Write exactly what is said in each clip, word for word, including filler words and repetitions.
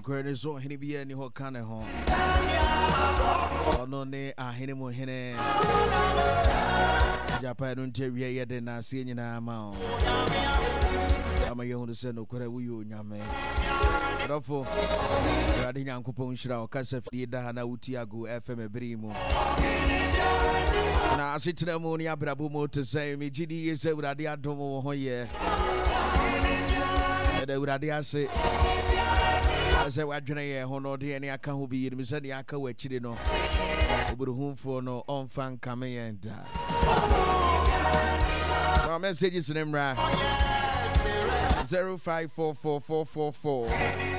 Nokore so hene bia ni ho kane ho. Ono ne ahene mo hene. Japan nte wie ye de na sie nyina ma o. Ama ye hu se nokore wuyo nyame. Rofo. Radi nyankopon hira o kasa fie da na wuti ago F M ebirimu. Na asitina mu ni abrabo mo to say me gidi ye se urade adom wo ho ye. Ede urade ase. Ase wadwene ye ho no de ne aka ho bi ye me se ne aka wa chiri no. Oburuhumfo no onfa nkame ye da. Our messages in Emra zero five four four four four four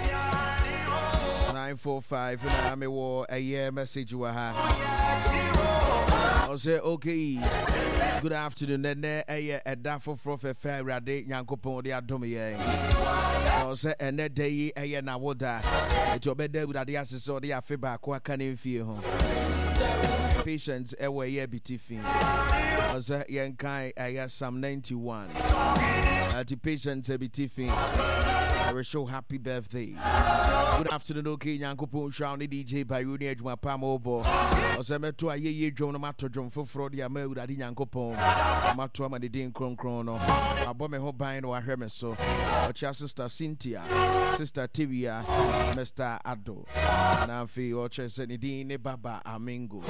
nine four five and I may war a year message you ha. I'll say okay. Good afternoon. Then there a a dafo for fair rade Yankopon de adomi. I'll say and that day a year na woda. It will be there with the assessor or the afiba kwa can feel patience ewe ye bitifin. I'll say yankai a year Psalm ninety-one. At the patience a bitifin. I will show happy birthday. Good afternoon, okay, Yankopon Shawny D J by Uni Edma Pamobo. Osemeto aye ye drum no matter drum for Frodi Ame Udi Yankopon. Mato ma de din kron kron no. Abome ho ban no ahwe me so. Ocha sister Cynthia, sister Tibia, Mister Ado. Na fi ocha se ni din ne baba Amingo.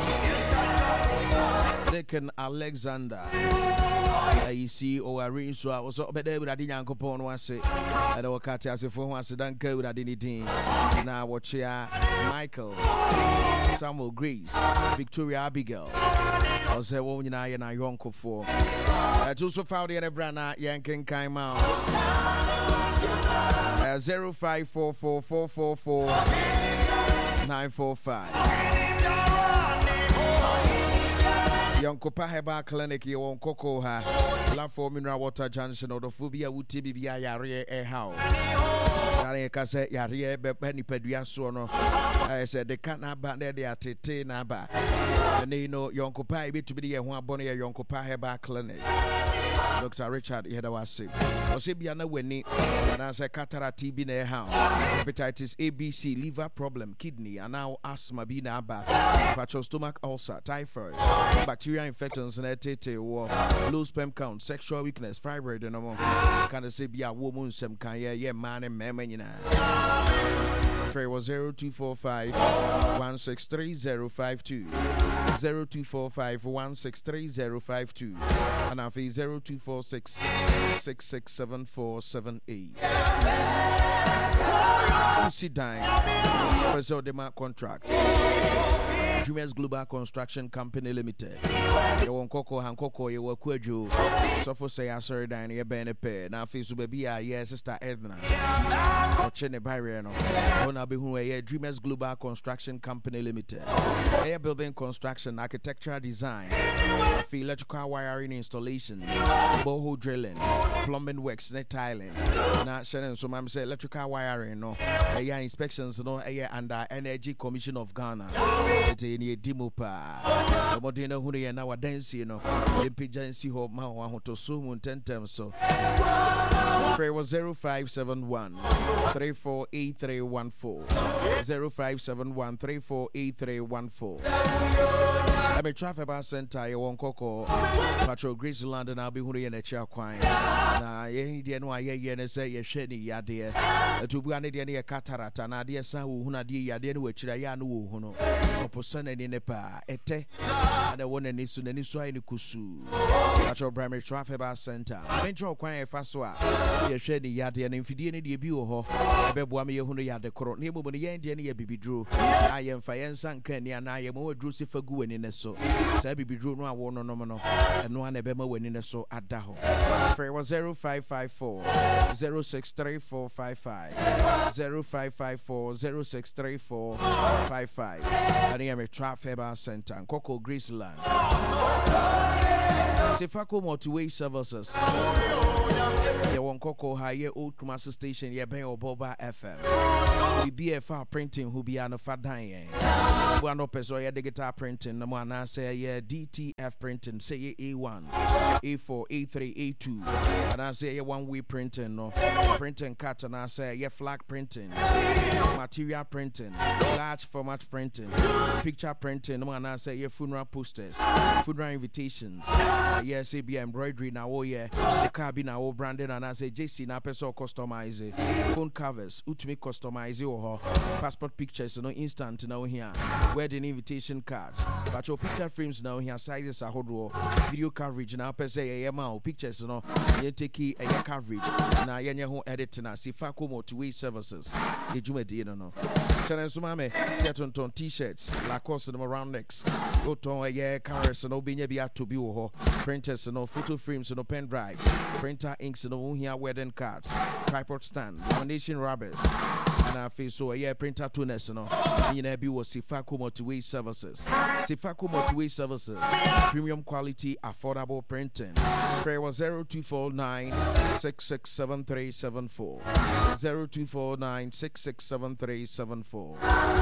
Second Alexander. I see o arin so I was obede Udi Yankopon wase. I don't cut as if one was done go with anything. Now watch ya Michael Samuel Grace Victoria Abigail. I'll say one you know and I uncle for. I also found the other brand Yankin came out. Zero five four four four four four nine four five. Yonkopa Heba Clinic, you won't cocoa ha. Love for mineral water junction or the phobia would be yare a how. Yare Cassa Yare Benny Pedria Sono. I said they can't have back there, they are tete naba. And they know Yonkopa be to be a one bonnet Yonkopa Heba Clinic. Doctor Richard Yedawasi. Osibiana Winnie, and as a cataract T B near how. Hepatitis A B C, liver problem, kidney, and now asthma be naba. Patro stomach ulcer, typhoid, bacteria infections, and tete war, low sperm count, sexual weakness, fibroid, and more. Can say be a woman, some can ye man and man. Frey was zero two four five one six three zero five two. zero two four five one six three zero five two and I feel zero two four six six six seven four seven eight. Sit down. Professor Dema contract. Dreamers Global Construction Company Limited. You want Coco Hankoko, you work with you. So for say I sorry down here benepe. Now face baby a yes sister Edna. Ochene barrier no. Ona be who a Dreamers Global Construction Company Limited. Air building construction, architectural design, electrical wiring installations, borehole drilling, plumbing works, net tiling. Now Shannon so ma'am say electrical wiring no. Air inspections no air under Energy Commission of Ghana. Ni demo pa omodena hunu ye na wadansi no epijansi ho ma ho ahotoso mu tentem so Frey was zero five seven one three four eight three one four zero five seven one three four eight three one four. I'm a traffic bar center you won koko Patrol Grace London I'll be hunu ye na chia kwan na ye die no aye ye na say ye hwe ni yade etubu ane de ne cataract na de sa wo hunu de yade ne wachira ya no wo hunu opposite ni nepa ete and the one ni su ni so ai ni kusu Patrol Primary Traffic Bar Center menjo kwan e fa so a ye hwe ni yade na mfidie ni de bi wo ho ebeboa me ye hunu yade koro na ebobo ni ye de ne ye bibidro aye mfa ye nsa nka ni ana ye mo wadro se fagu wani ne so sa bibidro no awo no no no eno ana be ma wani ne so ada ho Frey was zero five five four zero six three four five five zero five five four zero six three four five five. And I am a Traffic Bar Center in Coco Graceland. Sefako Motorway Services. ye won koko ha ye old Kumasi station ye ben Oboba F M we B F R printing who be an fadan yen we no peso ye digital printing no mo na say ye D T F printing say ye A one A four A three A two and I say ye one way printing no printing cut and I say ye flag printing material printing large format printing picture printing no mo na say ye funeral posters funeral invitations yeah say be embroidery now oh yeah the car be now branding and I say J C na person customize it phone covers ultimate customize or passport pictures you know instant now here wedding invitation cards but your picture frames now here sizes are hold video coverage now per se yeah ma pictures you know you take a coverage now yeah home editing na Sifa Komo two way services the jumedi no no channel so mame set on t-shirts Lacoste no round necks go to yeah cars no be nya to be ho printers no photo frames no pen drive printer inks no here wedding cards tripod stand lamination rubbers and I feel so yeah printer tuners no you know be was Sifa Komo two way services Sifa Komo two way services premium quality affordable printing prayer was zero two four nine six six seven three seven four zero two four nine six six seven three seven four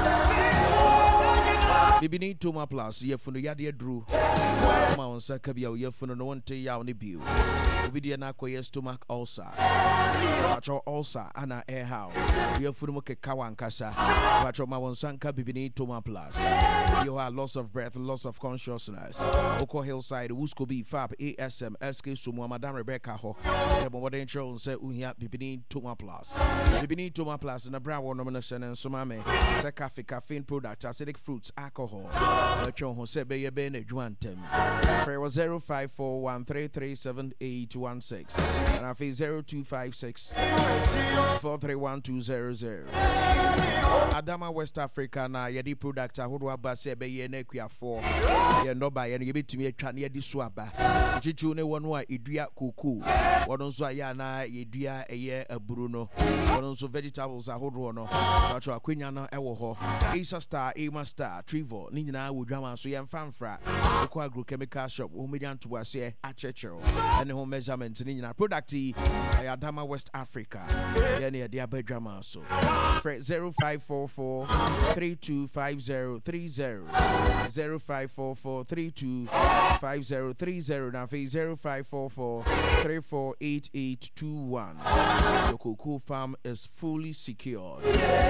Bibi need to my plus ye funu yade drew ma on saka bia ye funu no wonte ya on biu obi de na koye stomach ulcer acho ulcer ana air how ye funu mo keka wankasa acho ma won sanka bibi need to my plus you have loss of breath loss of consciousness Oko Hillside Wusko B Fab A S M S K Sumo Madam Rebecca ho e bo modern show say uhia bibi need to my plus bibi need to my plus na bra won no na sene so ma me say cafe caffeine product acidic fruits alcohol Echo ho se be ye be na dwantem prayer was zero five four one three three seven eight one six and I feel zero two five six four three one two zero zero Adama West Africa na ye di product ahodo aba se be ye na akua four ye no ba ye no ye betumi atwa na ye di so aba chichu ne wono a edua koko wono nso aya na ye dua eye aburu no wono nso vegetables ahodo no atwa akwanya no ewo ho Acer Star Ema Star Trevor ni nyina wodwama so ye mfamfra Eko agrochemical shop o median to ase achechero ene ho measurement ni nyina product yi Adama West Africa ye ne de abadwama so zero five four four three two five zero three zero zero five four four three two five zero three zero na fe zero five four four three four eight eight two one your cocoa farm is fully secured.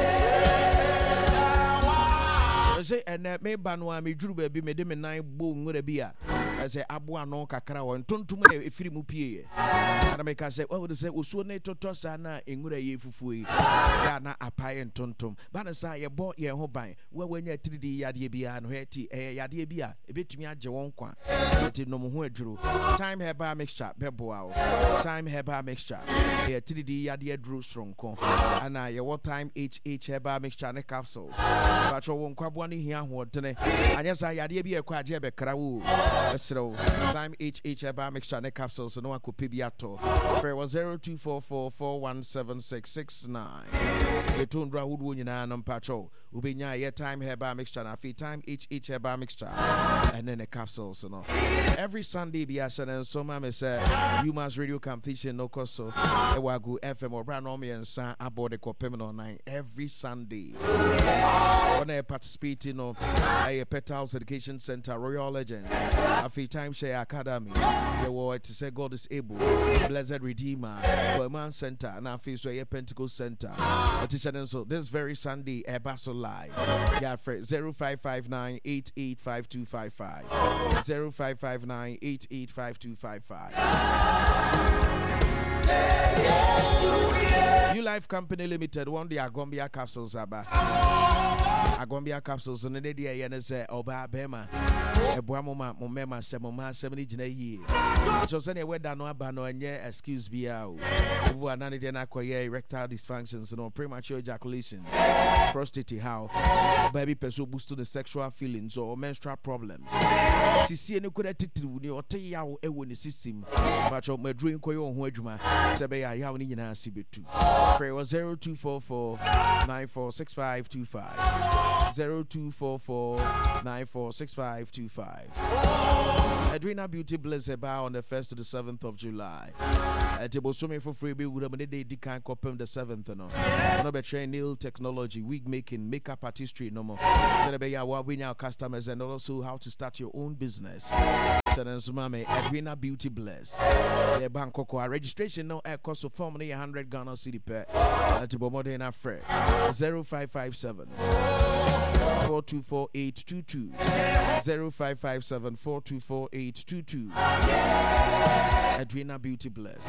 Say and me banwa me duru ba bi me de me nan bo nwura bi a say abo ano kakra won tontum e firi mu pie ana me ka say what would say osuo ne toto sa na enwura ye fufu yi ya na apaye tontum ba na sa ye bo ye ho ban wa wanya three D yade bia no heti eh yade bia e betumi age won kwa eti no mo ho aduru time herbal mixture bebo a time herbal mixture e three D yade aduru stronko ana ye what time H H herbal mixture ne capsules ba cho won kwa bo ne hia ho dene anya sa yade bia kwa age be kra wo time H H herbal mixture ne capsules no akope bi ato for was zero two four four four one seven six six nine eton dra hudu nyina no mpacho ubenya ye time herbal mixture na fi time H H herbal mixture and then the capsules no every Sunday bi asana so ma me say Humas Radio Competition no koso e wagu F M or bra no me nsa aboard the kopem no nine every Sunday when I participate in no a Petals Education Center Royal Legends afi time share academy the word to say God is able Blessed Redeemer Command Center and afi so a Pentecost Center teacher so this very Sunday e baso live yeah for zero five five nine eight eight five two five five zero five five nine eight eight five two five five New Life Company Limited one the Agombia capsules aba Agombia capsules no dey dey yen say oba bema eboa moma momema se moma seventy gina yi so say we da no aba no anye excuse bia o ovu anani dey na koye erectile dysfunctions no premature ejaculation prostate how baby person boost to the sexual feelings or menstrual problems sisi ene koda titiri ni ote yawo ewo ni system but o medru koye ho adwuma se be ya yawo ni nyina sibetu pray was zero two four four nine four six five two five zero two four four nine four six five two five. Edwina Beauty Bliss about on the first to the seventh of July. At Tibosumi for free, we would have made a can copy the seventh. No, no be train nail technology, wig making, makeup artistry, no more. So be our win our customers and also how to start your own business. So then, Mame, Edwina Beauty Bliss. The Bangkok registration no air cost of four hundred Ghana city per. At Tibomodena Fred zero five five seven. four two four eight two two zero five five seven four two four eight two two. Edwina Beauty Bliss.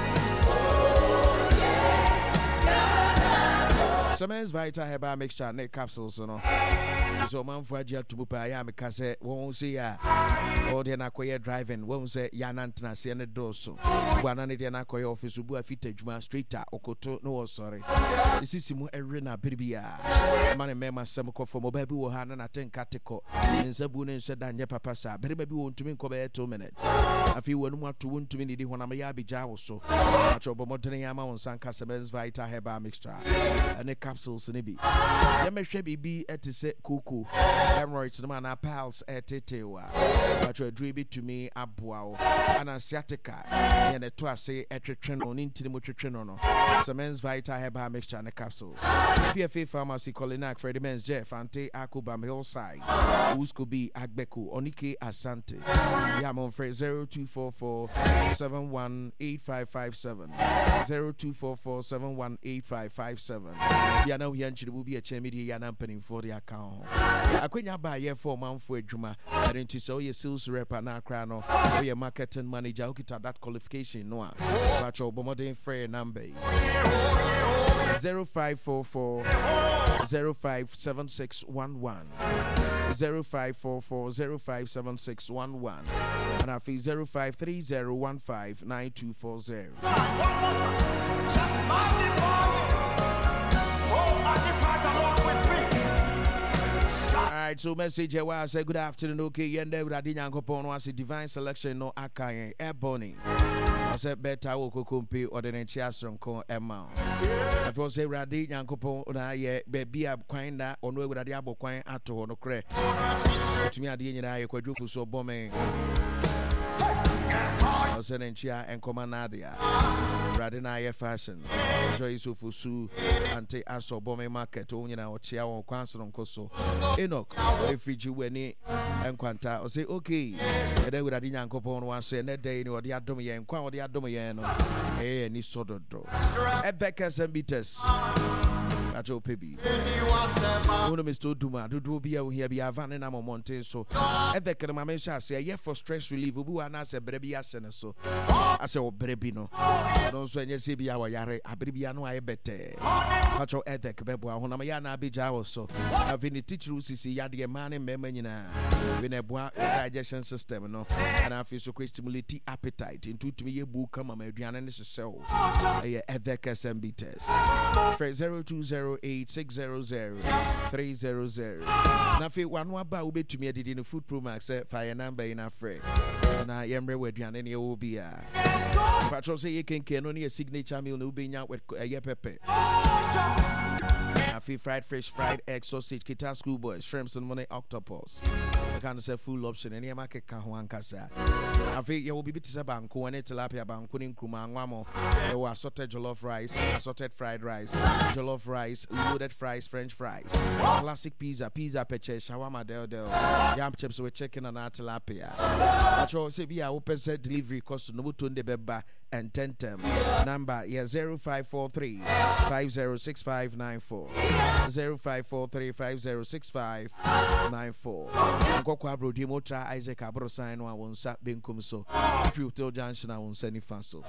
Semens Vita Heba mixture neck capsules, no. So, man, for Jia to Bupa, I am a cassette, won't see ya. Or the Nakoya driving, won't say Yanantana, Siena Doso. One and the Nakoya office, who are fitted, my street, Okoto, no, sorry. This is Simu Erina Biribia. Man and Mema Samako for Mobabu Hana and Aten Katiko. And Sabun and said, Danya Papasa, but maybe won't to me cover two minutes. I feel one more to wound to me when I'm a yabi jaw so. I trouble Montana on San Casamens Vita Heba mixture. And the capsules in a bee. Yamashe be at the set cuckoo. Hemorrhoids, no man, our pals at Tetewa. But you dream it to me, Abuao, and Asiatica, and a twasse at the train on into the Mutrinono. Semens Vita Heba mixture and the capsules. P F A Pharmacy, Colinac, Freddie Men's Jeff, Ante Akubam Hillside, Uskobi, Agbeku, Onike Asante. Yamon Fred zero two four four seven one eight five five seven zero two four four seven one eight five five seven. Yana Yanchi will be a champion Yanampany for the account. I couldn't buy a four month for a Juma. I didn't so your sales rep and our crown or your marketing manager who get that qualification. No, but your Bomodin Frey number zero five four four zero five seven six one one zero five four four zero five seven six one one and I feel zero five three zero one five nine two four zero. Just magnify it. Oh, magnify the Lord with me. All right, so message here where I say good afternoon. Okay, yende uradi nyankopon was a divine selection no akaye airborne. I said better woko kumpi or the nchiasron ko emma. If you say uradi nyankopon na ye baby ab kwanda ono uradi abo kwan ato no kre. To me ade nyina ye kwadwufu so bome. I said nchia and comanadia. Radina fashions. Joy Sufusu Ante Aso Bome Market, Onyina or Chia or Quanson Coso. Enoch, if you any and Quanta or say, okay, and then with a dinner coupon one say, and that day, or the Adomia and Quan or the Adomiano, eh, and his sort of draw. At Beckers and Beaters. Ajo Pibi. Uno Mister Duma, do do be out here be a van and I'm a mountain so. At the Kanamamisha say, yeah, for stress relief, who are not a baby as so. I say, oh, Brebino. Don't say, yes, be our Yare, Abribiano, I bet. Pacho Edek, Beboa, Honamayana Bija so. I've been a teacher who sees Yadi man and Memenina. When a bois digestion system, no, and I feel so great stimulate appetite into to me a book come on Adrian and this is so. At the S M B test. zero two zero eight six zero zero three zero zero. Now, if one more bow bit to me, I did in a food pro max fire number in a freight. And I am ready to any O B A. Patrol say you can can only a signature meal no being out with a yepepe. I feel fried fish, fried egg, sausage, guitar schoolboy, shrimps, and money octopus. I can't say full option. Any market can one casa. I feel you will be bitter banco and tilapia banco in Kuma and Wamo. There were assorted jollof rice, assorted fried rice, jollof rice, loaded fries, French fries, classic pizza, pizza peche, shawarma del del, yam chips with chicken and tilapia. Patrol say be a open set delivery cost no to the beba and ten tem. Number yeah zero five four three five zero six five nine four. Zero five four three five zero six five nine four. Nkokwa bro di motra Isaac abro sign wa won sa benkum so. If tell junction I won send faso.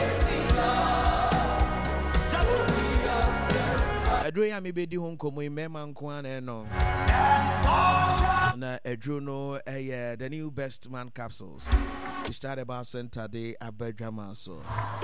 Edro ya me be di hon komo mema nko an no. Na Edro no eh the new best man capsules. We started about center day Abedjama so.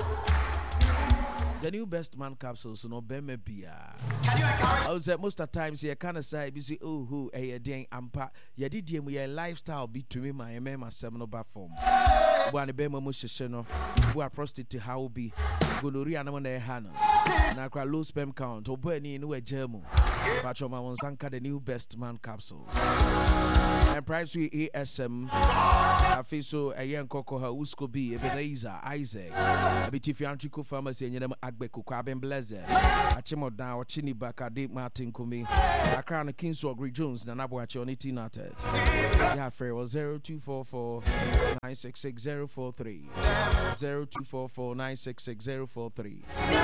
The new best man capsules no beme bia. I was at most of the times you kind of say you see oh who a dang ampa. You did your lifestyle be to me my mema seminal platform. Buane Bema Mushino, Bua prostate how be, Gonorrhea Namone Hana, Nakra low sperm count, or Bernie in a German. Pachoma wants Sanka the new best man capsule. And price we A S M, Afiso, a young coco, her Usko B, Ebenezer, Isaac, a bit if you antico pharmacy and Yam Agbeku, Quaben Blazer, Achimo down, Chini Baka, Dave Martin Kumi, a crown of Kingswalk Jones, Nanabuachi on eighteen artes. Yeah, fair was zero two four four nine six six zero four three zero two four four nine six six zero four three.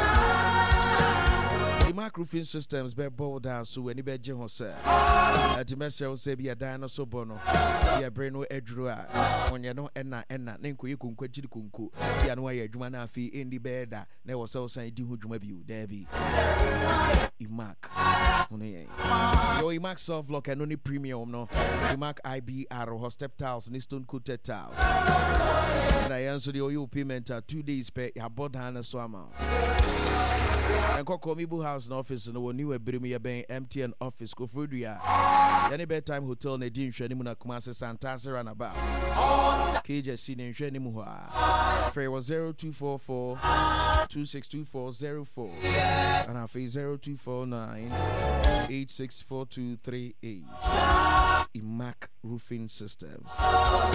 The microphone systems be bold down so any bed Jim Hose. At the message will say be a dinosaur bono, be a brain no edrua. When you know enna enna, Nenku you can quench the kunku. Yanway Jumana fee in the bed. There was also saying do Jumabu, Debbie. Imac. Yo, Imac soft lock and only premium no. Imac I B R or step tiles, Niston coated tiles. And I answer the O U payment at two days pay your board hand and swammer. And Coco Mibu House and office and the new Brimia Bay M T N office go through the any bedtime hotel Nadine Shanimuna Kumasi Santasa and about K J C in Shanimuha. Fair was zero two four four two six two four zero four and our face zero two four nine eight six four two three eight. Imac Roofing Systems.